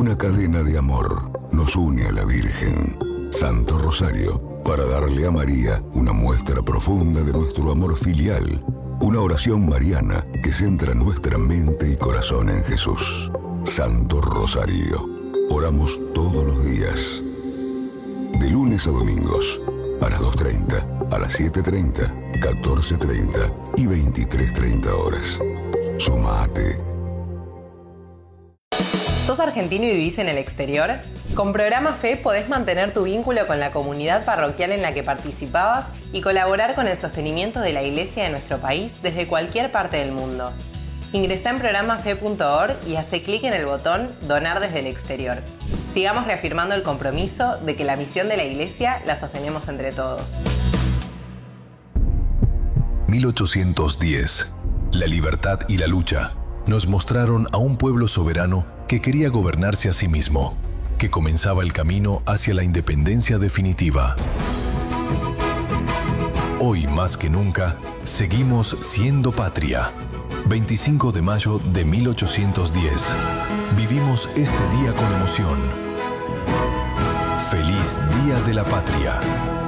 Una cadena de amor nos une a la Virgen. Santo Rosario, para darle a María una muestra profunda de nuestro amor filial. Una oración mariana que centra nuestra mente y corazón en Jesús. Santo Rosario. Oramos todos los días. De lunes a domingos, a las 2:30, a las 7:30, 14:30 y 23:30 horas. Sumate. ¿Sos argentino y vivís en el exterior? Con Programa Fe podés mantener tu vínculo con la comunidad parroquial en la que participabas y colaborar con el sostenimiento de la Iglesia de nuestro país desde cualquier parte del mundo. Ingresá en programafe.org y hace clic en el botón Donar desde el exterior. Sigamos reafirmando el compromiso de que la misión de la Iglesia la sostenemos entre todos. 1810. La libertad y la lucha nos mostraron a un pueblo soberano que quería gobernarse a sí mismo, que comenzaba el camino hacia la independencia definitiva. Hoy más que nunca, seguimos siendo patria. 25 de mayo de 1810. Vivimos este día con emoción. Feliz Día de la Patria.